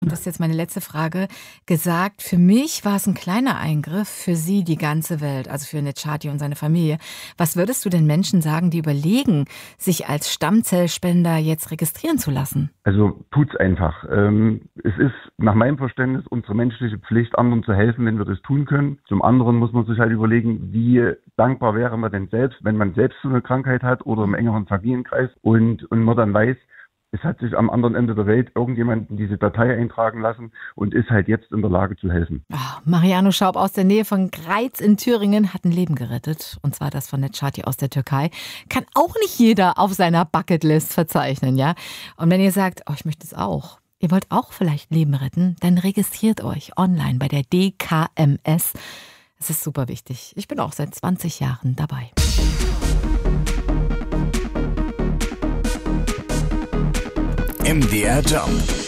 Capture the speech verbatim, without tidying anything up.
und das ist jetzt meine letzte Frage, gesagt, für mich war es ein kleiner Eingriff, für Sie die ganze Welt, also für Necati und seine Familie. Was würdest du den Menschen sagen, die überlegen, sich als Stammzellspender jetzt registrieren zu lassen? Also tut's einfach. Ähm, es ist nach meinem Verständnis unsere menschliche Pflicht, anderen zu helfen, wenn wir das tun können. Zum anderen muss man sich halt überlegen, wie dankbar wäre man denn selbst, wenn man selbst so eine Krankheit hat oder im engeren Familienkreis und, und man dann weiß, es hat sich am anderen Ende der Welt irgendjemand in diese Datei eintragen lassen und ist halt jetzt in der Lage zu helfen. Oh, Mariano Schaub aus der Nähe von Greiz in Thüringen hat ein Leben gerettet. Und zwar das von Necati aus der Türkei. Kann auch nicht jeder auf seiner Bucketlist verzeichnen, ja? Und wenn ihr sagt, oh, ich möchte es auch, ihr wollt auch vielleicht Leben retten, dann registriert euch online bei der D K M S. Es ist super wichtig. Ich bin auch seit zwanzig Jahren dabei. M D R Jump.